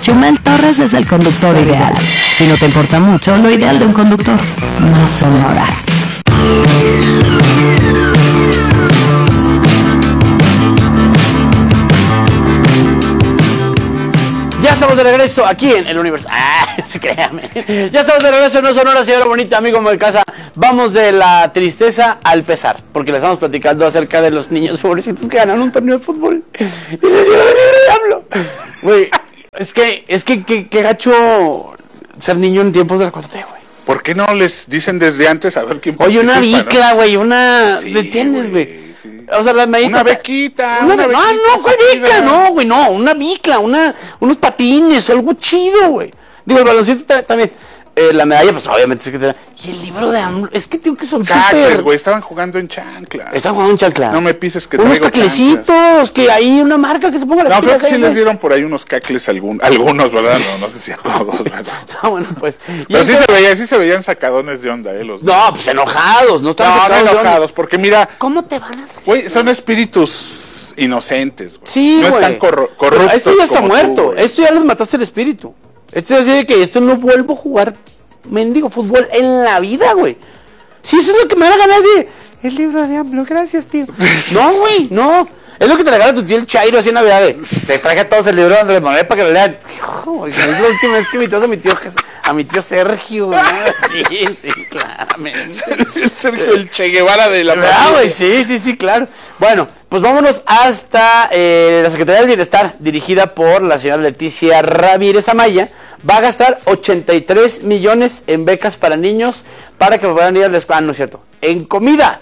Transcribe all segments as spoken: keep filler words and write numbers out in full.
Chumel Torres es el conductor ideal. Si no te importa mucho, lo ideal de un conductor no son horas. Ya estamos de regreso aquí en el universo. Ah, sí, créame. Ya estamos de regreso en No Sonora, señora bonita, amigo de casa. Vamos de la tristeza al pesar, porque les estamos platicando acerca de los niños pobrecitos que ganan un torneo de fútbol. Y les digo, diablo. Güey, es que, es que, que, que gacho ser niño en tiempos de la cuatro T, güey. ¿Por qué no les dicen desde antes a ver quién participa? Oye, una bicla, güey, ¿no? una... Sí, ¿me entiendes, güey? Sí. O sea, la medita... Una bequita, una, una no, bequita. No, güey, bicla, no, güey, no. Una bicla, una, unos patines, algo chido, güey. Digo, el baloncito también... Eh, la medalla, pues obviamente es que te da. Y el libro de AMLO, es que digo que son cacles, súper... güey, estaban jugando en chanclas. Estaban jugando en chanclas. No me pises que unos traigo caclecitos, chanclas. Que hay una marca que se ponga las No, creo pilas que sí ahí, les güey. dieron por ahí unos cacles algún, algunos, ¿verdad? No, no sé si a todos, ¿verdad? No, bueno, pues... Pero sí se veía, sí se veían sacadones de onda, eh, los... No, pues enojados, no estaban no, sacados no de enojados, onda. porque mira... ¿Cómo te van a hacer? Güey, son espíritus inocentes, güey. Sí, no güey. están corru corruptos. Esto ya está como muerto, tú, esto ya les mataste el espíritu. Esto es así de que esto no vuelvo a jugar mendigo fútbol en la vida, güey. Sí, eso es lo que me da ganas de... El libro de AMLO, gracias, tío. No, güey, no. Es lo que te regala tu tío el Chairo así en Navidad. De, te traje a todos el libro de Andrés Manuel para que lo lean. Oh, es la última vez que invitas a mi tío, a mi tío Sergio, ¿no? Sí, sí, claramente. Sergio, el Che Guevara de la familia. Ah, güey, sí, sí, sí, claro. Bueno, pues vámonos hasta eh, la Secretaría del Bienestar, dirigida por la señora Leticia Ramírez Amaya. Va a gastar ochenta y tres millones en becas para niños para que puedan ir a la escuela. Ah, no es cierto. En comida.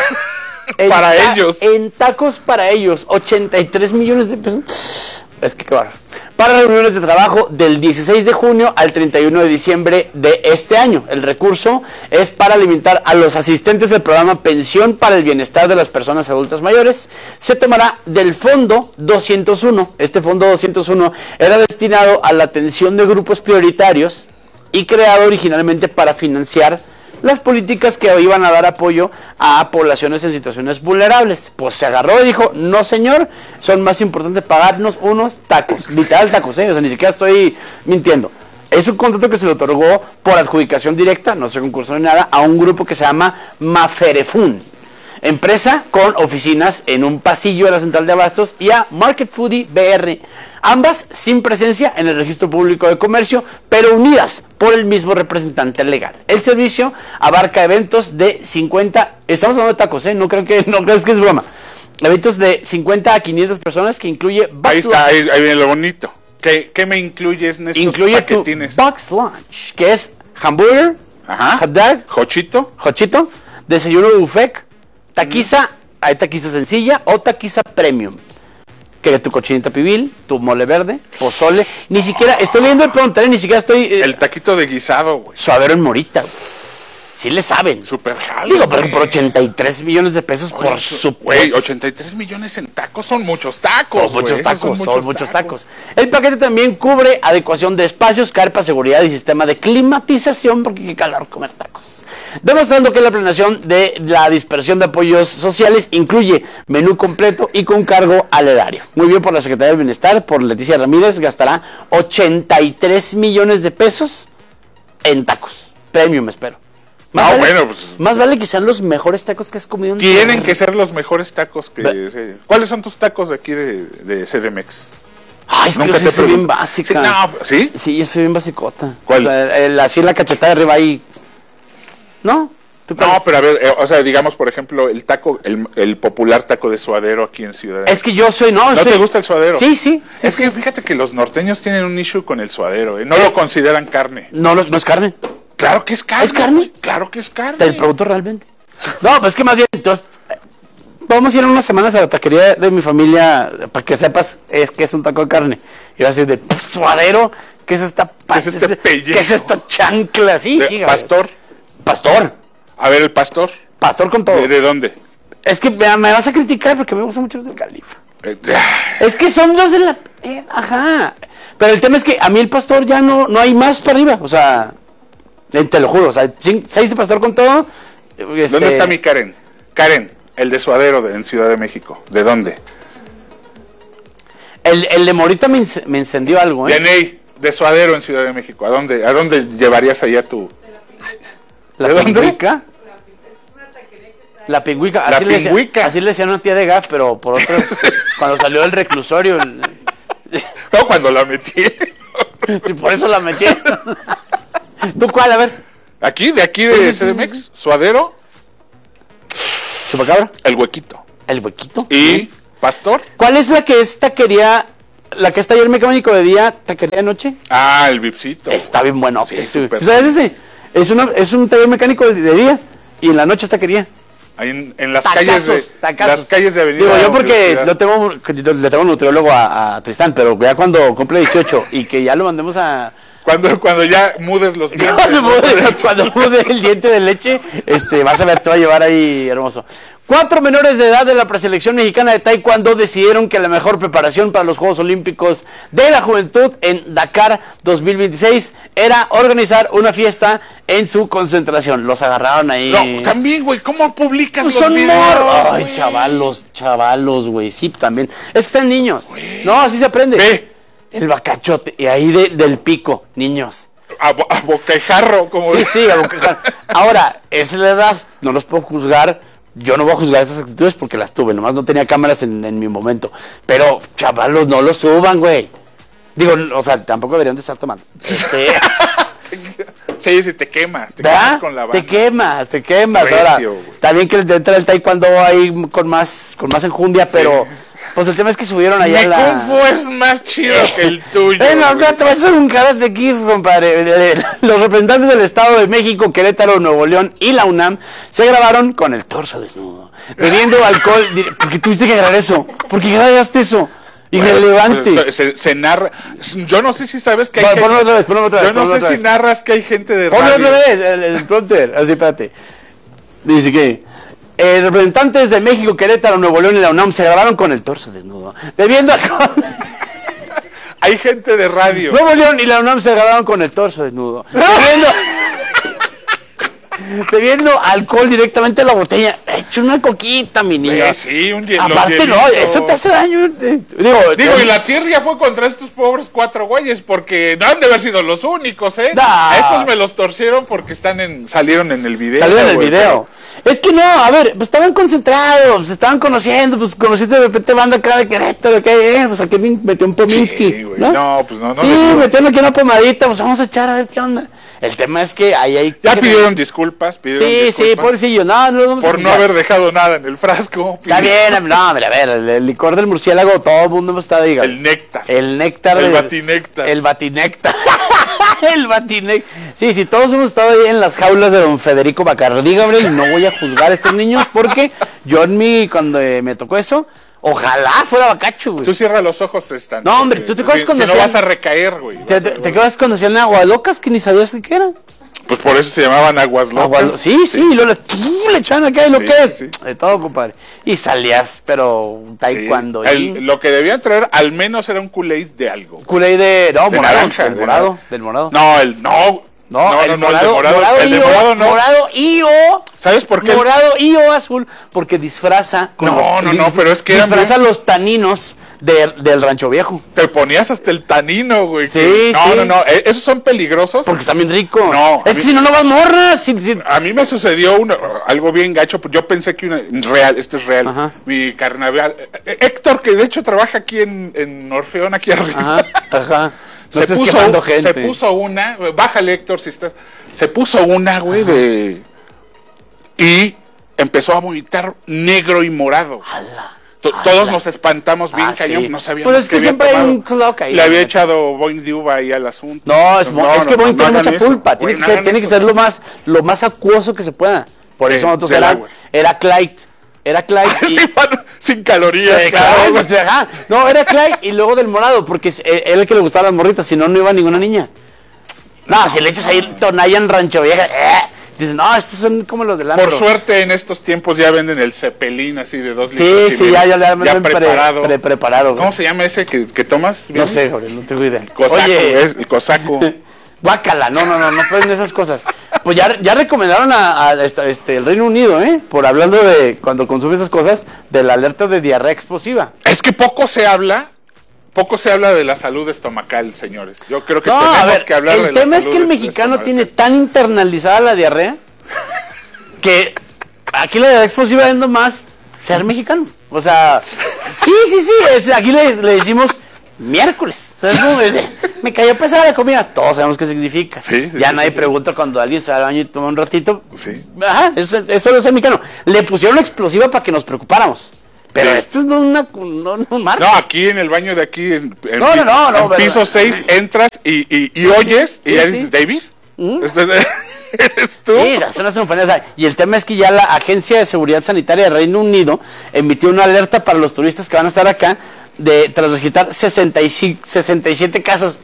En para ellos. En tacos para ellos. ochenta y tres millones de pesos. Es que qué barro. Para reuniones de trabajo del dieciséis de junio al treinta y uno de diciembre de este año. El recurso es para alimentar a los asistentes del programa Pensión para el Bienestar de las Personas Adultas Mayores. Se tomará del Fondo doscientos uno. Este Fondo doscientos uno era destinado a la atención de grupos prioritarios y creado originalmente para financiar las políticas que iban a dar apoyo a poblaciones en situaciones vulnerables. Pues se agarró y dijo, no señor, son más importantes pagarnos unos tacos, literal tacos, ¿eh? O sea, ni siquiera estoy mintiendo. Es un contrato que se le otorgó por adjudicación directa, no se concursó ni nada, a un grupo que se llama Maferefun, empresa con oficinas en un pasillo de la central de abastos, y a Market Foodie B R, ambas sin presencia en el registro público de comercio, pero unidas por el mismo representante legal. El servicio abarca eventos de cincuenta, estamos hablando de tacos, ¿eh? No creo que, no crees que es broma. Eventos de cincuenta a quinientas personas que incluye... Ahí está, ahí, ahí viene lo bonito. ¿Qué, qué me incluyes en estos incluye paquetines? Tu Box Lunch, que es hamburger, ajá, hot dog, jochito, jochito, desayuno de buffet, taquiza, mm. hay taquiza sencilla o taquiza premium. Que tu cochinita pibil, tu mole verde, pozole, ni siquiera, estoy viendo el pronto, ni siquiera estoy... Eh, el taquito de guisado, güey. Suadero en morita, güey. Sí le saben. Super jalo. Digo, pero por ochenta y tres millones de pesos, oye, por supuesto. Güey, ochenta y tres millones en tacos son muchos tacos, Son muchos tacos, son muchos, son muchos tacos. tacos. El paquete también cubre adecuación de espacios, carpa, seguridad y sistema de climatización, porque qué calor comer tacos. Demostrando que la planeación de la dispersión de apoyos sociales incluye menú completo y con cargo al erario. Muy bien por la Secretaría del Bienestar, por Leticia Ramírez, gastará ochenta y tres millones de pesos en tacos. Premium, espero. Más, no, vale, bueno, pues, más vale que sean los mejores tacos que has comido en tu Tienen vida. que ser los mejores tacos que... Se, ¿cuáles son tus tacos de aquí de, de C D M X? Ay, es que yo sí soy bien básica. Sí, no, ¿sí? Sí, yo soy bien basicota. ¿Cuál? O sea, el, así en la cachetada de arriba ahí... ¿No? ¿Tú no, pero a ver, eh, o sea, digamos, por ejemplo, el taco, el, el popular taco de suadero aquí en Ciudad de México. Es que yo soy... ¿No, ¿No soy... te gusta el suadero? Sí, sí. sí es sí. que fíjate que los norteños tienen un issue con el suadero, ¿eh? No es... lo consideran carne. No, no, no es carne. Claro que es carne. ¿Es carne? Wey. Claro que es carne. Te pregunto realmente. No, pues es que más bien, entonces, vamos a ir unas semanas a la taquería de mi familia para que sepas es que es un taco de carne. Y vas a decir, de suadero, ¿qué es esta ¿Qué es este pellejo? ¿Qué es esta chancla? Sí, de, sí. Pastor. Pastor. A ver, el pastor. Pastor con todo. ¿De, de dónde? Es que me, me vas a criticar porque me gusta mucho los del Califa. Eh, es que son los de la... Eh, ajá. Pero el tema es que a mí el pastor ya no, no hay más para arriba. O sea... Te lo juro, o sea, seis de pastor con todo. Este... ¿Dónde está mi Karen? Karen, el de suadero de, en Ciudad de México. ¿De dónde? El, el de Morita me, me encendió algo, ¿eh? Yaney, de suadero en Ciudad de México. ¿A dónde, a dónde llevarías allá tu... ¿La ¿De dónde? pingüica? La pingüica. La Así le pingüica. decían- Así le decían a una tía de gas, pero por otros... cuando salió del reclusorio... el- No, cuando la metí. sí, por eso la metieron. ¿Tú cuál? A ver. Aquí, de aquí de Sí, sí, C D M X, sí, sí. suadero, ¿Chupacabra? el huequito. ¿El huequito? Y pastor. ¿Cuál es la que es taquería? La que está ayer mecánico de día, taquería de noche. Ah, el Vipsito. Está bien bueno. Sí, Sí, súper. ¿Sabes ese? Es, una, es un taller mecánico de, de día y en la noche es taquería. Ahí en, en las Tacazos, calles de tacazos. las calles de Avenida Digo, yo porque Universidad. lo tengo, yo le tengo un nutriólogo a, a Tristán, pero ya cuando cumple dieciocho y que ya lo mandemos a... Cuando, cuando ya mudes los dientes. Cuando ¿no? mude, cuando mude el diente de leche, este, vas a ver, te va a llevar ahí hermoso. Cuatro menores de edad de la preselección mexicana de Taekwondo decidieron que la mejor preparación para los Juegos Olímpicos de la Juventud en Dakar dos mil veintiséis era organizar una fiesta en su concentración. Los agarraron ahí. No, también, güey, ¿cómo publicas Pues los son videos? morros. Ay, güey? chavalos, chavalos, güey. Sí, también. Es que están niños. No, así se aprende. Ve. El bacachote. Y ahí de- del pico, niños. A, bo- a bocajarro, como Sí, sí, a boca- ahora, esa es la edad, no los puedo juzgar, yo no voy a juzgar esas actitudes porque las tuve, nomás no tenía cámaras en, en mi momento, pero chavalos, no los suban, güey. Digo, o sea, tampoco deberían de estar tomando. Este, Sí, sí, te quemas, te ¿verdad? quemas con la banda. Te quemas, te quemas. Recio, Ahora, güey. está bien que entra el taekwondo ahí con más, con más enjundia, pero pues el tema es que subieron allá Mi la... Kung Fu es más chido que el tuyo. Eh, no, güey. no, te vas a hacer un karate kid, compadre. Los representantes del Estado de México, Querétaro, Nuevo León y la UNAM se grabaron con el torso desnudo, bebiendo alcohol. ¿Por qué tuviste que grabar eso? ¿Por qué grabaste eso? Irrelevante. Pues, Se, se narra. Yo no sé si sabes que hay Pon- gente. ponlo otra vez, ponlo otra vez, Yo no ponlo sé otra si vez. narras que hay gente de Ponlo radio. otra vez, el, el prompter. Así, espérate. Dice que eh, representantes de México, Querétaro, Nuevo León y la UNAM se grabaron con el torso desnudo, bebiendo alcohol. Hay gente de radio. Nuevo León y la UNAM se grabaron con el torso desnudo, bebiendo, bebiendo alcohol directamente a la botella. Hecho una coquita, mi niño. Eh, sí, un hie- los Aparte, no, hielitos. eso te hace daño. te- Digo, Digo, te- y la tierra fue contra estos pobres cuatro güeyes porque no han de haber sido los únicos, ¿eh? Nah. A estos me los torcieron porque están en, salieron en el video. Salió en el güey, video. Es que no, a ver, pues estaban concentrados, se estaban conociendo, pues conociste de repente banda acá de Querétaro, que eh, pues aquí metió un Pominsky. Sí, güey, ¿no? no, pues no, no Sí, les digo. metiendo aquí una pomadita, pues vamos a echar a ver qué onda. El tema es que ahí hay. Ya pidieron disculpas, pidieron Sí, sí, disculpas pobrecillo, no, no, vamos a por no juzgar. haber dejado nada en el frasco. Está bien, no, hombre, a ver, el, el licor del murciélago, todo el mundo hemos estado ahí. El néctar. El néctar. El de- batinéctar. El batinéctar. El batinéctar. Sí, sí, todos hemos estado ahí en las jaulas de don Federico Bacardí, Gabriel. No voy a juzgar a estos niños porque yo en mi, cuando eh, me tocó eso, ojalá fuera bacacho, güey. Tú cierra los ojos, Tristán. No, hombre, porque ¿tú te acuerdas si- cuando si no hacían- vas a recaer, güey. ¿Te, te, te acuerdas cuando hacían aguas locas que ni sabías qué era? Pues por eso se llamaban aguas locas. Aguas lo- sí, sí, y luego les, le echaban acá y lo Sí, que es. sí. De todo, compadre. Y salías, pero Sí. taekwondo. El- y... lo que debían traer al menos era un Kool-Aid de algo. Kool-Aid de. No, De morado. naranja, del de morado. naranja. Del morado. No, el no. No, el, morado, el de morado. morado el de y o, morado no. morado y o. ¿Sabes por qué? Morado y o azul, porque disfraza. con No, los- no, no, dis- pero es que eran disfraza bien- los taninos de- del rancho viejo. Te ponías hasta el tanino, güey. Sí, que- No, sí. no, no. eh, Esos son peligrosos. Porque está bien rico. No, a es mí- que si no, no vas morras. Si, si- A mí me sucedió una- algo bien gacho. Yo pensé que una. Real, esto es real. Ajá. Mi carnaval. eh, Héctor, que de hecho trabaja aquí en, en Orfeón, aquí arriba. Ajá, ajá. No se, estés puso, quemando gente. se puso una. Bájale, Héctor, si estás. Se puso una, güey, de. Y empezó a vomitar negro y morado. Ala. To- Todos nos espantamos bien Ah, cañón, sí. no sabíamos Pues es que había siempre hay tomado. un clock ahí. Le había echado Boing de uva ahí al asunto. No, es, Pues mo- es que Boing tiene hagan mucha eso. pulpa. Tiene Güey, que no ser, hagan tiene que eso. ser lo más, lo más acuoso que se pueda. Por De- eso nosotros del era, agua. era Clyde. Era Clyde. y- Sí, para- sin calorías, Eh, claro. claro, pues, ajá. No, era Clyde y luego del morado, porque es- eh, era el que le gustaban las morritas, si no, no iba ninguna niña. No, si le echas ahí Tonaya en Rancho Vieja, eh, dices, no, estos son como los del antro. Por suerte en estos tiempos ya venden el Cepelín así de dos Sí, litros. y sí, medio, ya, ya le han ya pre- preparado. pre- preparado. güey. ¿Cómo se llama ese que, que tomas? No sé, Gabriel, no tengo idea. Cosaco, Oye, es el cosaco. guácala, no, no, no, no pueden esas cosas. Pues ya, ya recomendaron a, a esta- este, el Reino Unido, ¿eh? Por hablando de, cuando consume esas cosas, de la alerta de diarrea explosiva. Es que poco se habla, poco se habla de la salud estomacal, señores. Yo creo que No, tenemos a ver, que hablar de la el tema es salud que el est- mexicano estomacal. tiene tan internalizada la diarrea que aquí la diarrea explosiva es nomás ser mexicano. O sea, sí, sí, sí, es- aquí le, le decimos miércoles. ¿Sabes cómo me dice? Me cayó pesada la comida. Todos sabemos qué significa. Sí, sí, ya sí, nadie sí, sí. pregunta cuando alguien se va al baño y toma un ratito. Sí. Ajá, eso, es- eso es ser mexicano. Le pusieron explosiva para que nos preocupáramos. Pero Sí. esto es no una... No, no, marcas. No, aquí en el baño de aquí, en, en No, pi- no, no, no, en pero- piso seis, entras y, y, y oyes y sí, ya sí. dices, ¿David? Este- ¿Eres tú? Sí, las zonas sinfonías, o sea, y el tema es que ya la Agencia de Seguridad Sanitaria de Reino Unido emitió una alerta para los turistas que van a estar acá de tras registrar sesenta y cinco, sesenta y siete casos.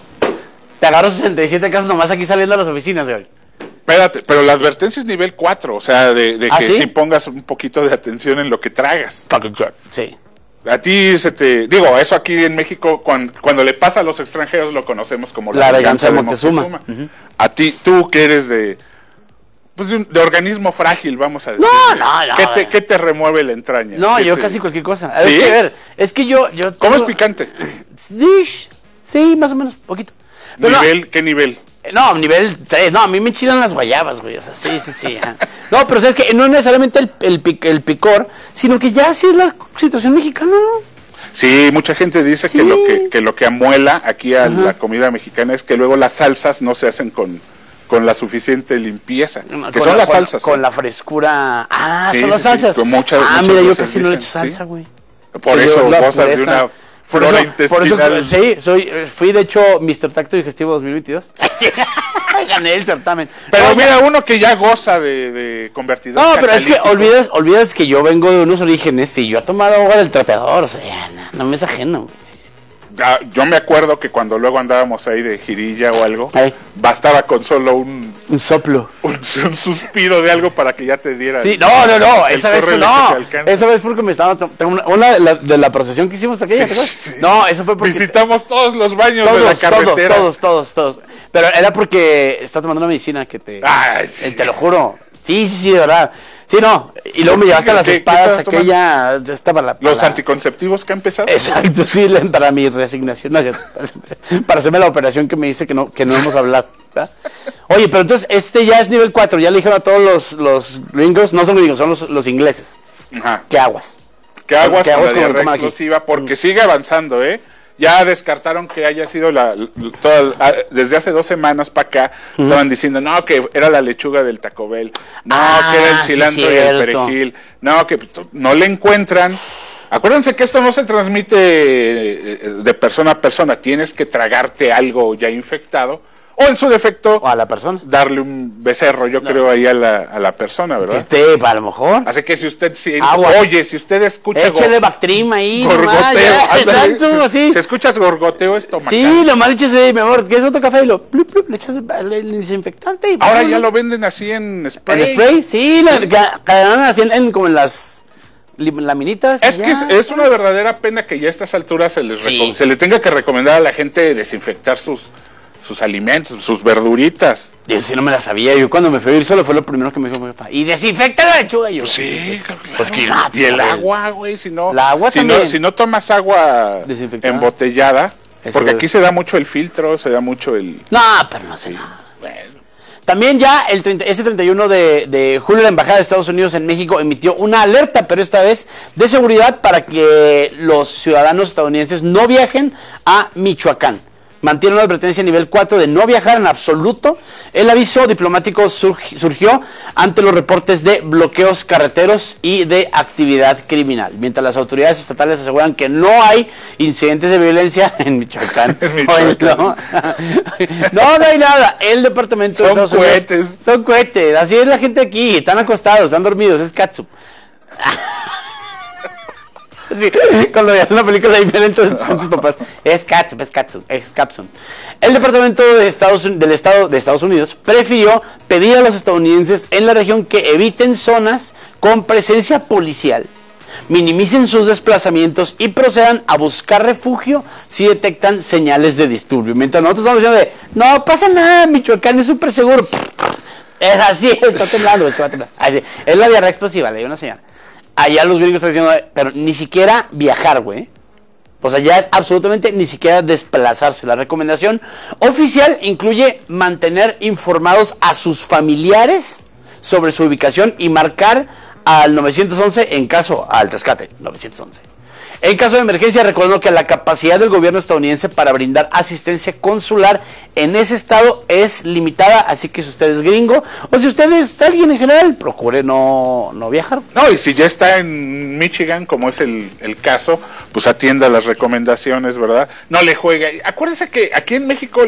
Te agarro sesenta y siete casos nomás aquí saliendo a las oficinas, güey. Espérate, pero la advertencia es nivel cuatro, o sea, de, de ¿Ah, que sí? sí pongas un poquito de atención en lo que tragas. Sí. A ti se te... Digo, eso aquí en México, cuando, cuando le pasa a los extranjeros, lo conocemos como La venganza de Moctezuma. Ujú. A ti, tú que eres de... Pues de, un- de organismo frágil, vamos a decir. No, no, no. ¿Qué te, qué te remueve la entraña? No, ¿Qué yo te- casi cualquier cosa. ¿Sí? Es que, a ver, es que yo... yo ¿Cómo es tengo- picante? Dish. Sí, más o menos, poquito. Pero no, ¿Nivel? ¿Qué nivel? No, nivel tres. No, a mí me enchilan las guayabas, güey. O sea, sí, sí, sí. ajá. No, pero sabes que no es necesariamente el, el, pic- el picor, sino que ya sí es la situación mexicana, ¿no? Sí, mucha gente dice Sí. que, lo que, que lo que amuela aquí a la comida mexicana es que luego las salsas no se hacen con, con la suficiente limpieza. Que Con son la- las con- salsas. Con ¿eh? la frescura. Ah, Sí, son las sí, sí, salsas. con muchas- ah, muchas mira, yo veces casi no le echo dicen, sí. salsa, güey. Por Sí, eso yo la gozas de pureza. una Por flora eso- por eso, intestinal. sí, soy, eh, fui de hecho mister Tacto Digestivo dos mil veintidós. Gané el certamen. Pero No, mira, uno que ya goza de, de convertido No, en pero es que catalítico. olvidas, olvidas que yo vengo de unos orígenes y yo he tomado agua del trapeador, o sea, ya, no, no me es ajeno, güey. Sí, sí. Ah, yo me acuerdo que cuando luego andábamos ahí de jirilla o algo, Ay. bastaba con solo un, Un soplo. un, un suspiro de algo para que ya te diera. Sí, el- no, no, no, el esa vez córrele no. que te alcanza. Esa vez porque me estaba to- tengo una, una de, la, de la procesión que hicimos aquella, ¿te acuerdas? Sí, sí. No, eso fue porque Visitamos todos los baños de la todos, todos, carretera. todos, todos, todos. Pero era porque estaba tomando una medicina que te Ay, sí. eh, te lo juro. Sí, sí, sí, de verdad. Sí, no, y luego me llevaste a las ¿Qué- qué espadas estabas tomando? aquella esta para la para Los la- anticonceptivos que han empezado. Exacto, sí, la- para mi resignación, no, yo- para hacerme la operación que me dice que no, que no hemos hablado. ¿verdad? Oye, pero entonces este ya es nivel cuatro, ya le dijeron a todos los, los gringos, no son gringos, son los, los ingleses, Ajá. que aguas. Que aguas ¿Qué con aguas la con lo que diarrea toman aquí? explosiva, porque sigue avanzando, ¿eh? Ya descartaron que haya sido la, la- toda- ah, desde hace dos semanas para acá estaban diciendo no que era la lechuga del Taco Bell, no Ah, que era el sí, cilantro y el cierto. perejil, no que pues, no le encuentran. Acuérdense que esto no se transmite eh, de persona a persona, tienes que tragarte algo ya infectado o en su defecto O a la persona. darle un becerro, yo creo ahí a la, a la persona, ¿verdad? Este, a lo mejor. Así que si usted si, Aguas. oye, si usted escucha Échale go- Bactrim ahí, gorgoteo, nomás, ya, ándale, exacto, si, sí. si escuchas gorgoteo estomacal. Sí, nomás le echas, eh, mi amor, ¿quieres otro café? Y lo, plup, plup, le echas el, el desinfectante. Y Ahora plup, ya plup. lo venden así en spray. ¿En spray? Sí, la, ca- ca- así en, en- como en las li- laminitas. Es y que es, ya. es una verdadera pena que ya a estas alturas se les Sí. reco- se le tenga que recomendar a la gente desinfectar sus sus alimentos, sus verduritas. Yo sí no me la sabía. Yo cuando me fui a ir solo fue lo primero que me dijo mi papá. Y desinfecta la lechuga. Y yo, Sí, claro. Pues que no, y el pues, agua, güey, si no, El agua si también. no, si no tomas agua Desinfectada. embotellada, Eso porque debe- aquí se da mucho el filtro, se da mucho el no, pero no sé nada. También ya el treinta, ese treinta y uno de, de julio la Embajada de Estados Unidos en México emitió una alerta, pero esta vez de seguridad para que los ciudadanos estadounidenses no viajen a Michoacán. Mantiene una advertencia a nivel cuatro de no viajar en absoluto. El aviso diplomático surgi- surgió ante los reportes de bloqueos carreteros y de actividad criminal. Mientras las autoridades estatales aseguran que no hay incidentes de violencia en Michoacán. En Michoacán. No, no, no hay nada. El departamento de Son Estados Unidos- cohetes. Son cohetes. Así es la gente aquí. Están acostados, están dormidos. Es catsup. Sí, cuando veías una película ahí ven entonces tus papás, es catsup, es catsup, es capsule. El departamento de Estados, Un- del Estado de Estados Unidos prefirió pedir a los estadounidenses en la región que eviten zonas con presencia policial, minimicen sus desplazamientos y procedan a buscar refugio si detectan señales de disturbio. Mientras nosotros estamos diciendo de, no pasa nada, Michoacán es súper seguro. Es así, está temblando, está temblando. Así, es la diarrea explosiva, le dio una señal. Allá los gringos están diciendo, pero ni siquiera viajar, güey. O sea, ya es absolutamente ni siquiera desplazarse. La recomendación oficial incluye mantener informados a sus familiares sobre su ubicación y marcar al nueve once en caso, al rescate, nueve once. En caso de emergencia, recordando que la capacidad del gobierno estadounidense para brindar asistencia consular en ese estado es limitada, así que si usted es gringo o si usted es alguien en general, procure no, no viajar. No, y si ya está en Michigan, como es el, el caso, pues atienda las recomendaciones, ¿verdad? No le juegue. Acuérdense que aquí en México